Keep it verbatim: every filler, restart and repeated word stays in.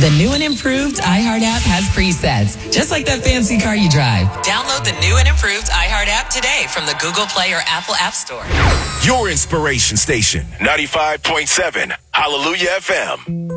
The new and improved iHeart app has presets, just like that fancy car you drive. Download the new and improved iHeart app today from the Google Play or Apple App Store. Your inspiration station, ninety-five point seven, Hallelujah F M.